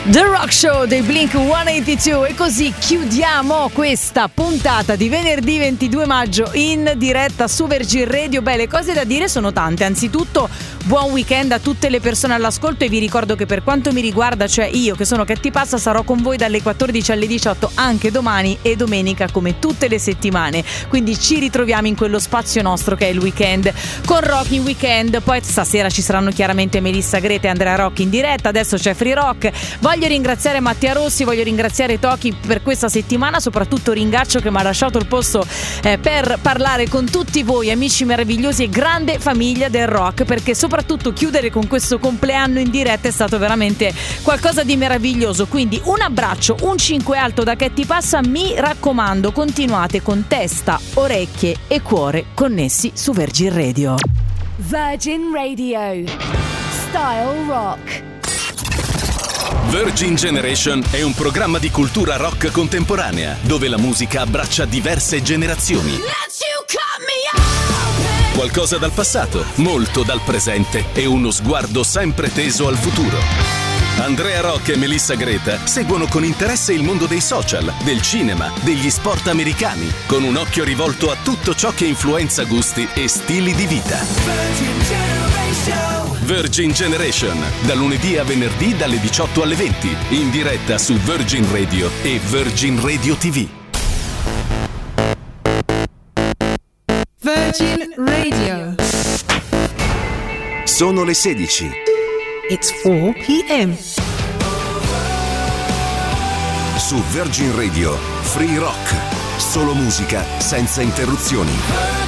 The Rock Show dei Blink-182 e così chiudiamo questa puntata di venerdì 22 maggio in diretta su Virgin Radio. Beh, le cose da dire sono tante. Anzitutto buon weekend a tutte le persone all'ascolto e vi ricordo che per quanto mi riguarda, cioè io che sono Katy Passa, sarò con voi dalle 14 alle 18 anche domani e domenica come tutte le settimane, quindi ci ritroviamo in quello spazio nostro che è il weekend con Rock in Weekend. Poi stasera ci saranno chiaramente Melissa Grete e Andrea Rock in diretta, adesso c'è Free Rock. Voglio ringraziare Mattia Rossi, voglio ringraziare Toki per questa settimana, soprattutto Ringaccio che mi ha lasciato il posto per parlare con tutti voi amici meravigliosi e grande famiglia del rock, perché soprattutto chiudere con questo compleanno in diretta è stato veramente qualcosa di meraviglioso. Quindi un abbraccio, un 5 alto da Katy Passa, mi raccomando continuate con testa, orecchie e cuore connessi su Virgin Radio. Virgin Radio Style Rock. Virgin Generation è un programma di cultura rock contemporanea, dove la musica abbraccia diverse generazioni. Qualcosa dal passato, molto dal presente e uno sguardo sempre teso al futuro. Andrea Rock e Melissa Greta seguono con interesse il mondo dei social, del cinema, degli sport americani, con un occhio rivolto a tutto ciò che influenza gusti e stili di vita. Virgin Generation, da lunedì a venerdì dalle 18 alle 20, in diretta su Virgin Radio e Virgin Radio TV. Virgin Radio. Sono le 16. It's 4 p.m. Su Virgin Radio, Free Rock, solo musica senza interruzioni.